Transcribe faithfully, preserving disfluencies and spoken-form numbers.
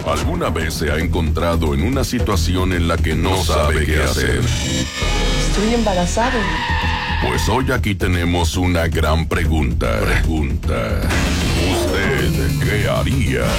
¿Alguna vez se ha encontrado en una situación en la que no sabe qué hacer? Estoy embarazado. Pues hoy aquí tenemos una gran pregunta. Pregunta. ¿Usted qué haría